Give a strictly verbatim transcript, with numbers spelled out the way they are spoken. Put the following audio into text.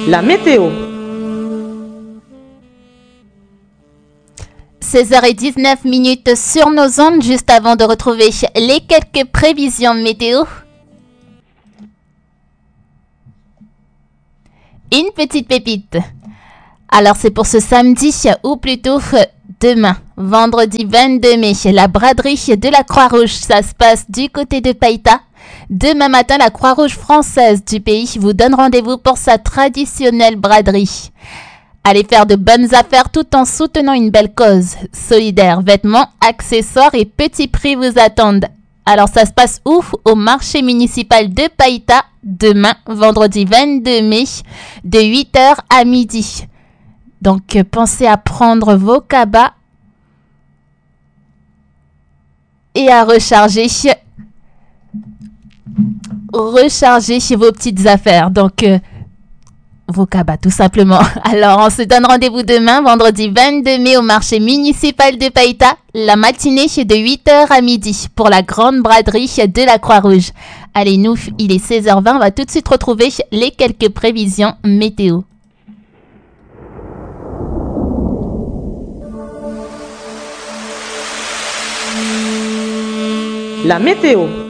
La météo. seize heures dix-neuf minutes sur nos ondes, juste avant de retrouver les quelques prévisions météo. Une petite pépite. Alors c'est pour ce samedi, ou plutôt demain, vendredi vingt-deux mai, la braderie de la Croix-Rouge, ça se passe du côté de Païta. Demain matin, la Croix-Rouge française du pays vous donne rendez-vous pour sa traditionnelle braderie. Allez faire de bonnes affaires tout en soutenant une belle cause. Solidaires, vêtements, accessoires et petits prix vous attendent. Alors ça se passe où? Au marché municipal de Païta, demain, vendredi vingt-deux mai, de huit heures à midi. Donc pensez à prendre vos cabas et à recharger, recharger vos petites affaires. Donc euh, vos cabas tout simplement. Alors on se donne rendez-vous demain, vendredi vingt-deux mai, au marché municipal de Païta, la matinée de huit heures à midi pour la grande braderie de la Croix-Rouge. Allez, nous, il est seize heures vingt, on va tout de suite retrouver les quelques prévisions météo. La météo.